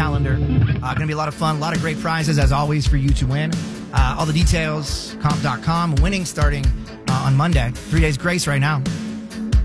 calendar. Going to be a lot of fun, a lot of great prizes, as always, for you to win. All the details, comp.com. Winning starting on Monday. 3 days grace right now.